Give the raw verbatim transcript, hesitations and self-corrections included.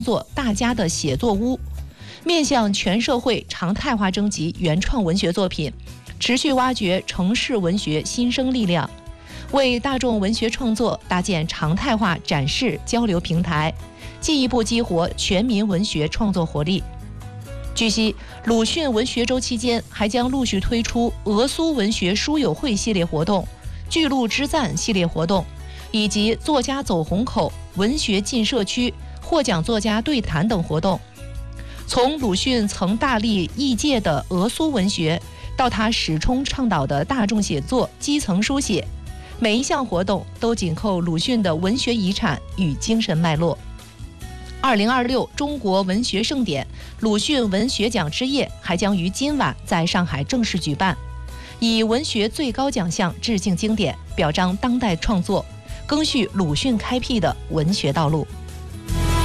作大家的写作屋，面向全社会常态化征集原创文学作品，持续挖掘城市文学新生力量，为大众文学创作搭建常态化展示交流平台，进一步激活全民文学创作活力。据悉，鲁迅文学周期间还将陆续推出俄苏文学书友会系列活动、巨鹿之赞系列活动，以及作家走红口、文学进社区、获奖作家对谈等活动。从鲁迅曾大力译介的俄苏文学，到他始终倡导的大众写作、基层书写，每一项活动都紧扣鲁迅的文学遗产与精神脉络。二零二六中国文学盛典鲁迅文学奖之夜还将于今晚在上海正式举办，以文学最高奖项致敬经典，表彰当代创作，赓续鲁迅开辟的文学道路。